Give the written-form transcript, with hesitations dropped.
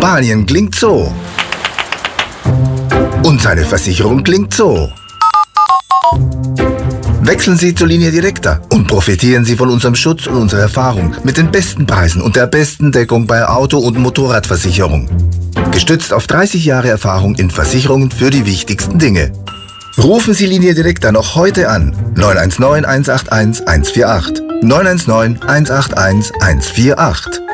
Spanien klingt so. Und seine Versicherung klingt so. Wechseln Sie zur Linie Directa und profitieren Sie von unserem Schutz und unserer Erfahrung mit den besten Preisen und der besten Deckung bei Auto- und Motorradversicherung. Gestützt auf 30 Jahre Erfahrung in Versicherungen für die wichtigsten Dinge. Rufen Sie Linie Directa noch heute an. 919 181 148. 919 181 148.